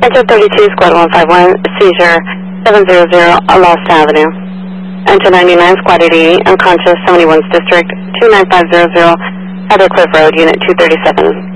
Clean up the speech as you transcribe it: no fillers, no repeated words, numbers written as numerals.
Enter 32, Squad 151, seizure 700 Lost Avenue. Enter 99, Squad 88, unconscious, 71st District, 29500, Heather Cliff Road, Unit 237.